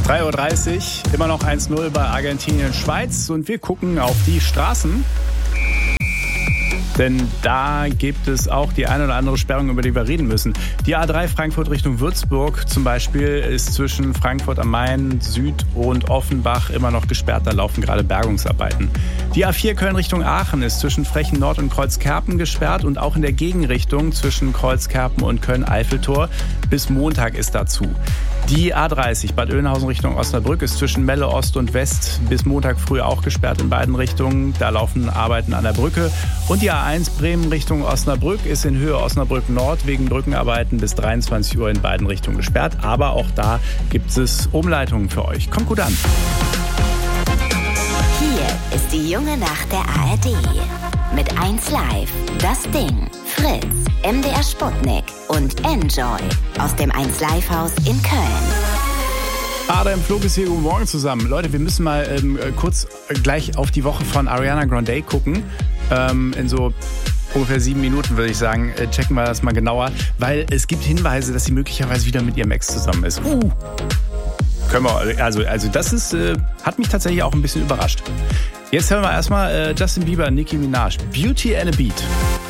3:30 Uhr, immer noch 1:0 bei Argentinien-Schweiz und wir gucken auf die Straßen. Denn da gibt es auch die eine oder andere Sperrung, über die wir reden müssen. Die A3 Frankfurt Richtung Würzburg zum Beispiel ist zwischen Frankfurt am Main, Süd und Offenbach immer noch gesperrt. Da laufen gerade Bergungsarbeiten. Die A4 Köln Richtung Aachen ist zwischen Frechen Nord und Kreuzkerpen gesperrt und auch in der Gegenrichtung zwischen Kreuzkerpen und Köln-Eiffeltor. Bis Montag ist dazu. Die A30 Bad Oeynhausen Richtung Osnabrück ist zwischen Melle Ost und West bis Montag früh auch gesperrt in beiden Richtungen. Da laufen Arbeiten an der Brücke. Und die A1 Bremen Richtung Osnabrück ist in Höhe Osnabrück Nord wegen Brückenarbeiten bis 23 Uhr in beiden Richtungen gesperrt. Aber auch da gibt es Umleitungen für euch. Kommt gut an. Hier ist die junge Nacht der ARD. Mit 1 Live, Das Ding, Fritz, MDR Sputnik und Enjoy aus dem 1 Live Haus in Köln. Adam Flog ist hier, guten Morgen zusammen. Leute, wir müssen mal kurz gleich auf die Woche von Ariana Grande gucken. In so ungefähr 7 Minuten würde ich sagen, checken wir das mal genauer, weil es gibt Hinweise, dass sie möglicherweise wieder mit ihrem Ex zusammen ist. Können wir, also das ist, hat mich tatsächlich auch ein bisschen überrascht. Jetzt hören wir erstmal Justin Bieber, Nicki Minaj, Beauty and a Beat.